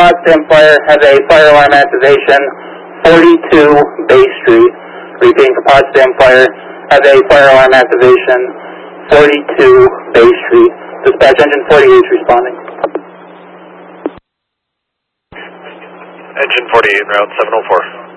Potsdam Fire, have a fire alarm activation, 42 Bay Street. Repeating for Potsdam Fire, have a fire alarm activation, 42 Bay Street. Dispatch engine 48 is responding. Engine 48, route 704.